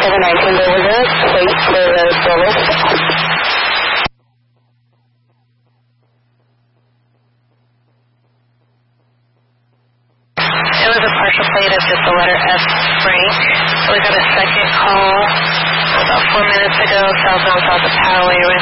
719 delivered, wait for the service. It was a partial plate of just the letter F, Frank. We got a second call about 4 minutes ago, southbound south of Poway,